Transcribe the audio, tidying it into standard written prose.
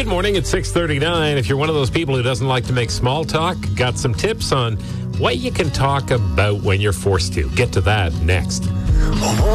Good morning. It's 6:39. If you're one of those people who doesn't like to make small talk, got some tips on what you can talk about when you're forced to. Get to that next.